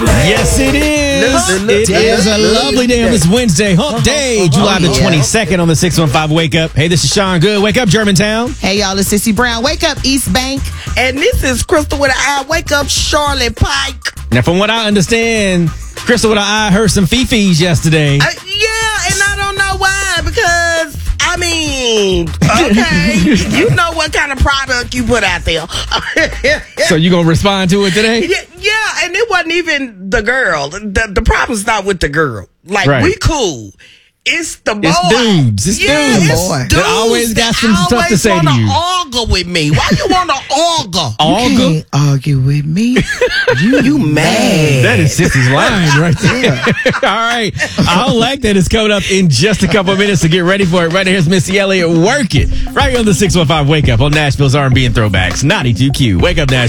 Yes, it is. It is a lovely day on this Wednesday, Hump Day, July the 22nd on the 615 Wake Up. Hey, this is Sean Good. Wake up, Germantown. Hey, y'all, it's Sissy Brown. Wake up, East Bank. And this is Crystal with an eye. Wake up, Charlotte Pike. Now, from what I understand, Crystal with an eye heard some fifis yesterday. Yeah, and I don't know why, because, I mean, okay, you know what kind of product you put out there. So you going to respond to it today? Yeah, and it wasn't even the girl. The problem's not with the girl. Like, Right. we cool. It's the boy. It's dudes. It's dudes. It's That always got some stuff to say to you. Argue with me. Why you want to argue? Argue? You can't argue with me. You mad. That is Sissy's line right there. All right. I don't like that. It's coming up in just a couple of minutes, so get ready for it. Right here's Missy Elliott. Work it. Right here on the 615 Wake Up on Nashville's R&B and Throwbacks. 92Q. Wake up, Nashville.